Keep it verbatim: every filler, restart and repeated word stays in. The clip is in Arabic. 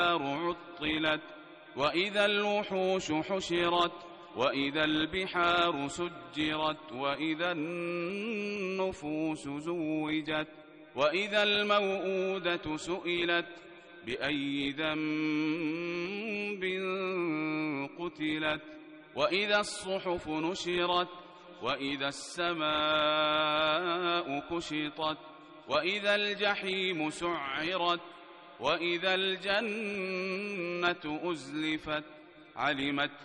عطلت وإذا الوحوش حشرت وإذا البحار سجرت وإذا النفوس زوجت وإذا الموءودة سئلت بأي ذنب قتلت وإذا الصحف نشرت وإذا السماء كشطت وإذا الجحيم سعرت وإذا الجنة أزلفت علمت